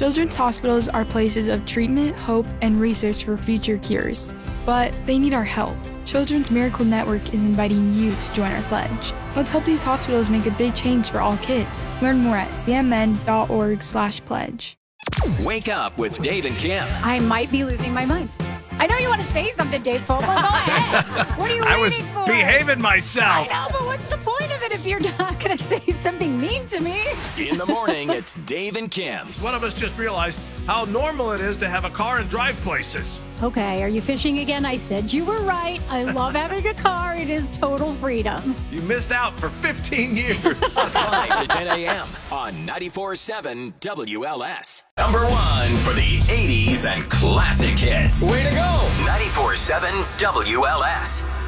Children's hospitals are places of treatment, hope, and research for future cures. But they need our help. Children's Miracle Network is inviting you to join our pledge. Let's help these hospitals make a big change for all kids. Learn more at cmn.org/pledge. Wake up with Dave and Kim. I might be losing my mind. I know you want to say something, Dave Fogle. Go ahead. What are you waiting for? I was behaving myself. I know, but what's the point of it if you're not going to say something mean to me? In the morning, it's Dave and Kim. One of us just realized how normal it is to have a car and drive places. Okay, are you fishing again? I said you were right. I love having a car. It is total freedom. You missed out for 15 years. 5 to 10 a.m. on 94.7 WLS. Number one for the 80s and classic hits. Way to go! 94.7 WLS.